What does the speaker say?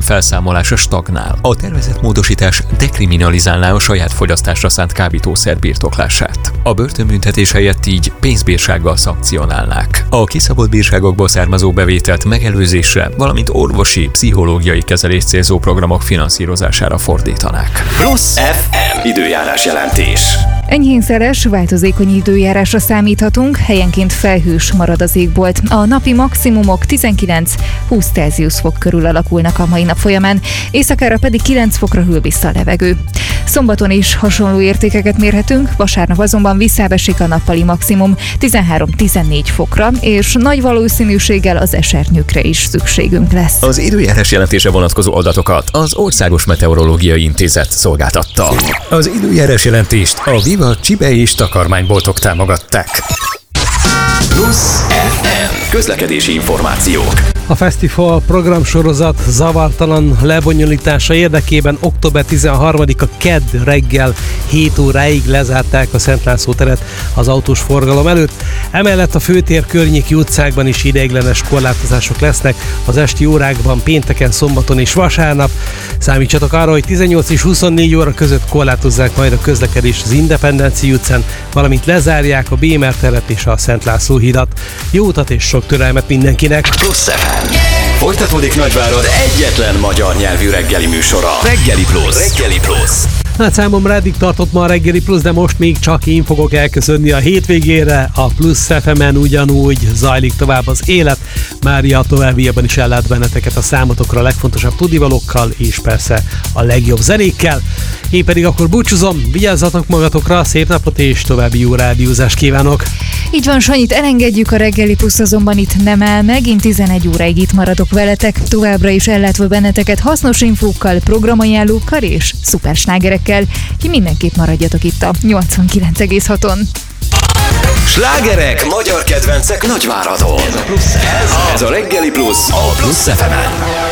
felszámolása stagnál. A tervezett módosítás dekriminalizálná a saját fogyasztásra szánt kábítószer birtoklását. A börtönbüntetés helyett így pénzbírsággal szankcionálnák. A kiszabott bírságokból származó bevételt megelőzésre, valamint orvosi, pszichológiai kezelést célzó programok finanszírozására fordítanák. Plusz FM időjárás jelentés. Enyhén szeles, változékony időjárásra számíthatunk, helyenként felhős marad az égbolt. A napi maximumok 19-20 Celsius fok körül alakulnak a mai nap folyamán, éjszakára pedig 9 fokra hűl vissza a levegő. Szombaton is hasonló értékeket mérhetünk, vasárnap azonban visszábesik a nappali maximum 13-14 fokra, és nagy valószínűséggel az esernyőkre is szükségünk lesz. Az időjárás jelentése vonatkozó adatokat az Országos Meteorológiai Intézet szolgáltatta. Az időjárás jelentést a Viva Csibe és takarmányboltok támogatták. Plusz FM közlekedési információk. A fesztivál programsorozat zavartalan lebonyolítása érdekében október 13-a kedd reggel 7 óráig lezárták a Szent László teret az autós forgalom előtt. Emellett a főtér környéki utcákban is ideiglenes korlátozások lesznek az esti órákban, pénteken, szombaton és vasárnap. Számítsatok arra, hogy 18 és 24 óra között korlátozzák majd a közlekedést az Independenci utcán, valamint lezárják a Bémer teret és a Szent László hidat. Jó utat és sok türelmet mindenkinek! Plusz FM. Folytatódik Nagyvárad egyetlen magyar nyelvű reggeli műsora. Reggeli Plusz. Reggeli Plusz. Hát számomra eddig tartott ma a Reggeli Plusz, de most még csak én fogok elköszönni a hétvégére. A Plusz FM-en ugyanúgy zajlik tovább az élet. Mária a továbbiakban is ellát benneteket a számotokra a legfontosabb tudivalókkal és persze a legjobb zenékkel. Én pedig akkor búcsúzom, vigyázzatok magatokra, szép napot és további jó rádiózást kívánok! Így van, Sanyit, elengedjük, a Reggeli Plusz azonban itt nem áll meg, én 11 óráig itt maradok veletek, továbbra is ellátva benneteket hasznos infókkal, programajánlókkal és szuperslágerekkel. Ki mindenképp maradjatok itt a 89,6-on. Slágerek, magyar kedvencek Nagyváradon. Ez a Reggeli Plusz a Plusz FM-en.